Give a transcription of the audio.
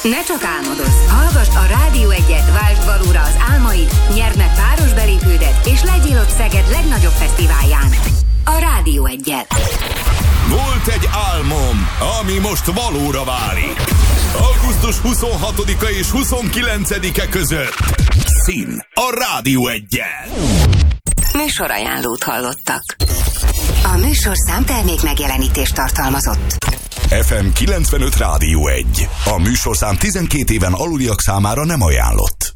Ne csak álmodozz, hallgass a Rádió 1-et, váltsd valóra az álmaid, nyerd meg páros belépődet, és legyél ott Szeged legnagyobb fesztiválján. A Rádió 1-jel. Volt egy álmom, ami most valóra válik. Augusztus 26-a és 29-e között. Szín a Rádió 1-jel. Műsorajánlót hallottak. A műsorszám termék megjelenítést tartalmazott. FM 95 Rádió 1. A műsorszám 12 éven aluliak számára nem ajánlott.